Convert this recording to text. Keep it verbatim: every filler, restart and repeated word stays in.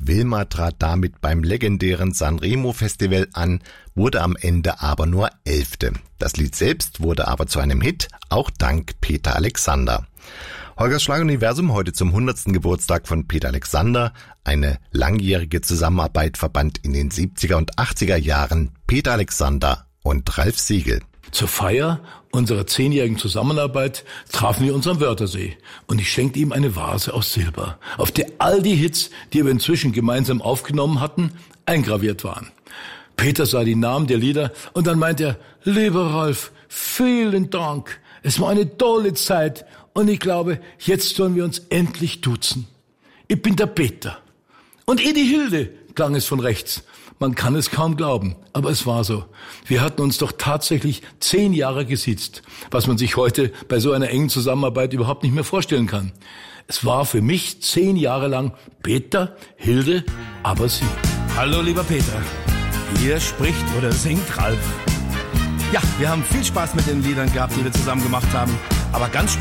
Wilma trat damit beim legendären Sanremo Festival an, wurde am Ende aber nur Elfte. Das Lied selbst wurde aber zu einem Hit, auch dank Peter Alexander. Holgers Schlageruniversum heute zum hundertsten Geburtstag von Peter Alexander. Eine langjährige Zusammenarbeit verband in den siebziger und achtziger Jahren Peter Alexander und Ralf Siegel. Zur Feier unserer zehnjährigen Zusammenarbeit trafen wir uns am Wörthersee und ich schenkte ihm eine Vase aus Silber, auf der all die Hits, die wir inzwischen gemeinsam aufgenommen hatten, eingraviert waren. Peter sah die Namen der Lieder und dann meinte er, lieber Ralf, vielen Dank, es war eine tolle Zeit und ich glaube, jetzt sollen wir uns endlich duzen. Ich bin der Peter. Und eh die Hilde, klang es von rechts. Man kann es kaum glauben, aber es war so. Wir hatten uns doch tatsächlich zehn Jahre gesiezt, was man sich heute bei so einer engen Zusammenarbeit überhaupt nicht mehr vorstellen kann. Es war für mich zehn Jahre lang Peter, Hilde, aber sie. Hallo lieber Peter, hier spricht oder singt Ralf. Ja, wir haben viel Spaß mit den Liedern gehabt, die wir zusammen gemacht haben, aber ganz